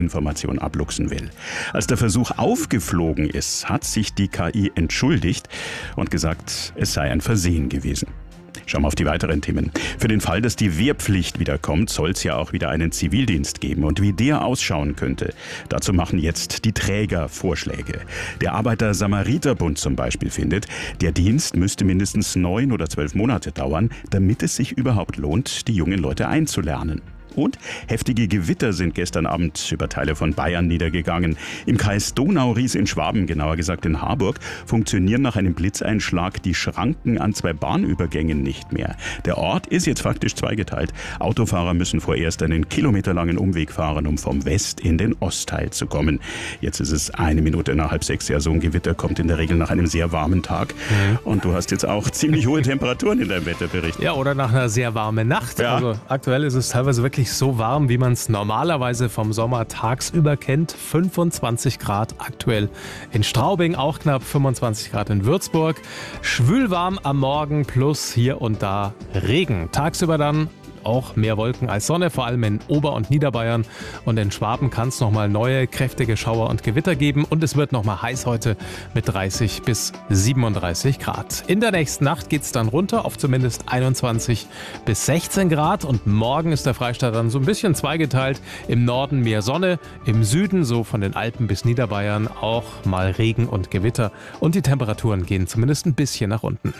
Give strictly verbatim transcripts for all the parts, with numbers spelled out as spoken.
Information abluchsen will. Als der Versuch aufgeflogen ist, hat sich die K I entschuldigt und gesagt, es sei ein Versehen gewesen. Schauen wir auf die weiteren Themen. Für den Fall, dass die Wehrpflicht wiederkommt, soll es ja auch wieder einen Zivildienst geben. Und wie der ausschauen könnte, dazu machen jetzt die Träger Vorschläge. Der Arbeiter-Samariter-Bund zum Beispiel findet, der Dienst müsste mindestens neun oder zwölf Monate dauern, damit es sich überhaupt lohnt, die jungen Leute einzulernen. Und heftige Gewitter sind gestern Abend über Teile von Bayern niedergegangen. Im Kreis Donau-Ries in Schwaben, genauer gesagt in Harburg, funktionieren nach einem Blitzeinschlag die Schranken an zwei Bahnübergängen nicht mehr. Der Ort ist jetzt faktisch zweigeteilt. Autofahrer müssen vorerst einen kilometerlangen Umweg fahren, um vom West- in den Ostteil zu kommen. Jetzt ist es eine Minute nach halb sechs. Ja, so ein Gewitter kommt in der Regel nach einem sehr warmen Tag. Mhm. Und du hast jetzt auch ziemlich hohe Temperaturen in deinem Wetterbericht. Ja, oder nach einer sehr warmen Nacht. Ja. Also aktuell ist es teilweise wirklich so warm, wie man es normalerweise vom Sommer tagsüber kennt. fünfundzwanzig Grad aktuell in Straubing, auch knapp fünfundzwanzig Grad in Würzburg. Schwülwarm am Morgen plus hier und da Regen. Tagsüber dann auch mehr Wolken als Sonne, vor allem in Ober- und Niederbayern. Und in Schwaben kann es nochmal neue kräftige Schauer und Gewitter geben. Und es wird nochmal heiß heute mit dreißig bis siebenunddreißig Grad. In der nächsten Nacht geht es dann runter auf zumindest einundzwanzig bis sechzehn Grad. Und morgen ist der Freistaat dann so ein bisschen zweigeteilt. Im Norden mehr Sonne, im Süden, so von den Alpen bis Niederbayern, auch mal Regen und Gewitter. Und die Temperaturen gehen zumindest ein bisschen nach unten.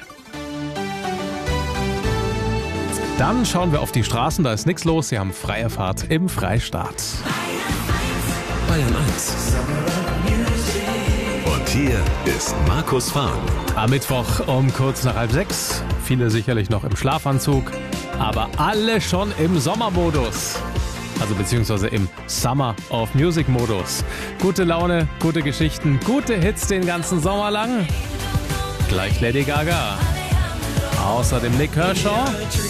Dann schauen wir auf die Straßen, da ist nichts los. Sie haben freie Fahrt im Freistaat. Bayern eins. Und hier ist Markus Fahren. Am Mittwoch um kurz nach halb sechs. Viele sicherlich noch im Schlafanzug, aber alle schon im Sommermodus. Also beziehungsweise im Summer of Music Modus. Gute Laune, gute Geschichten, gute Hits den ganzen Sommer lang. Gleich Lady Gaga. Außerdem Nick Kershaw.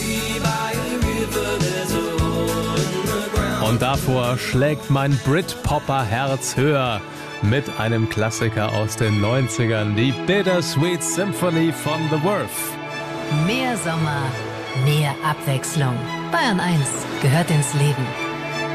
Und davor schlägt mein Britpopper-Herz höher mit einem Klassiker aus den neunzigern, die Bittersweet Symphony von The Worth. Mehr Sommer, mehr Abwechslung. Bayern eins gehört ins Leben.